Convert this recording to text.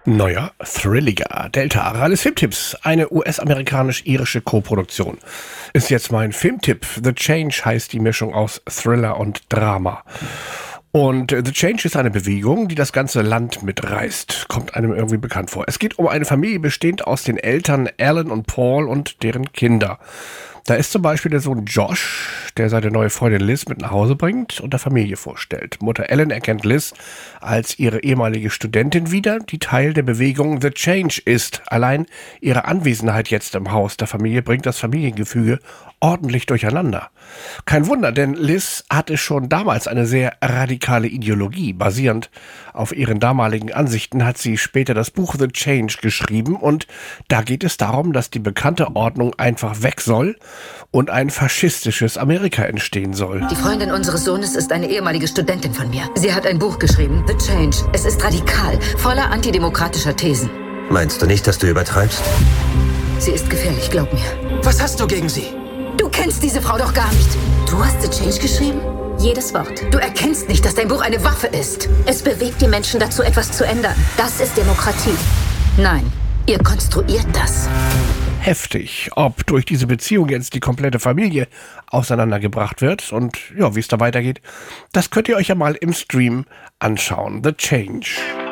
Neuer, thrilliger Delta Aralis Filmtipps, eine US-amerikanisch-irische Koproduktion. Ist jetzt mein Filmtipp. The Change heißt die Mischung aus Thriller und Drama. Und The Change ist eine Bewegung, die das ganze Land mitreißt. Kommt einem irgendwie bekannt vor. Es geht um eine Familie bestehend aus den Eltern Alan und Paul und deren Kinder. Da ist zum Beispiel der Sohn Josh, der seine neue Freundin Liz mit nach Hause bringt und der Familie vorstellt. Mutter Ellen erkennt Liz als ihre ehemalige Studentin wieder, die Teil der Bewegung The Change ist. Allein ihre Anwesenheit jetzt im Haus der Familie bringt das Familiengefüge ordentlich durcheinander. Kein Wunder, denn Liz hatte schon damals eine sehr radikale Ideologie. Basierend auf ihren damaligen Ansichten hat sie später das Buch The Change geschrieben und da geht es darum, dass die bekannte Ordnung einfach weg soll und ein faschistisches Amerika entstehen soll. Die Freundin unseres Sohnes ist eine ehemalige Studentin von mir. Sie hat ein Buch geschrieben, The Change. Es ist radikal, voller antidemokratischer Thesen. Meinst du nicht, dass du übertreibst? Sie ist gefährlich, glaub mir. Was hast du gegen sie? Du kennst diese Frau doch gar nicht. Du hast The Change geschrieben? Jedes Wort. Du erkennst nicht, dass dein Buch eine Waffe ist. Es bewegt die Menschen dazu, etwas zu ändern. Das ist Demokratie. Nein, ihr konstruiert das. Heftig, ob durch diese Beziehung jetzt die komplette Familie auseinandergebracht wird und ja, wie es da weitergeht, das könnt ihr euch ja mal im Stream anschauen. The Change.